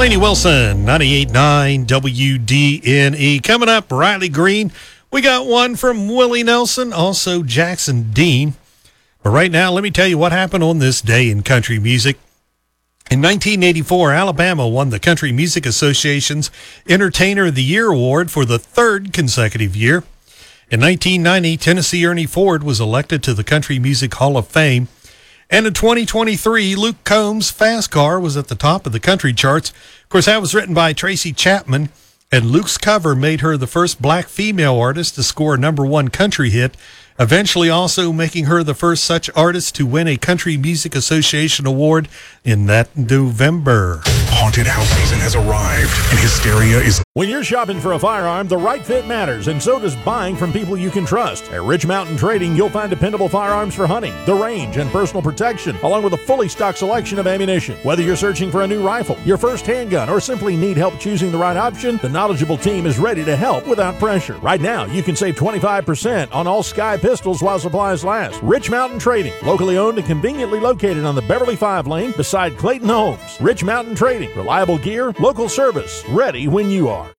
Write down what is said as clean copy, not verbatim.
Lainey Wilson, 98.9 WDNE. Coming up, Riley Green. We got one from Willie Nelson, also Jackson Dean. But right now, let me tell you what happened on this day in country music. In 1984, Alabama won the Country Music Association's Entertainer of the Year award for the third consecutive year. In 1990, Tennessee Ernie Ford was elected to the Country Music Hall of Fame. And in 2023, Luke Combs' Fast Car was at the top of the country charts. Of course, that was written by Tracy Chapman, and Luke's cover made her the first black female artist to score a #1 country hit, eventually also making her the first such artist to win a Country Music Association award in that November. Haunted house season has arrived, and hysteria is... When you're shopping for a firearm, the right fit matters, and so does buying from people you can trust. At Rich Mountain Trading, you'll find dependable firearms for hunting, the range, and personal protection, along with a fully stocked selection of ammunition. Whether you're searching for a new rifle, your first handgun, or simply need help choosing the right option, the knowledgeable team is ready to help without pressure. Right now, you can save 25% on all Sky pistols while supplies last. Rich Mountain Trading, locally owned and conveniently located on the Beverly 5 lane beside Clayton Homes. Rich Mountain Trading, reliable gear, local service, ready when you are.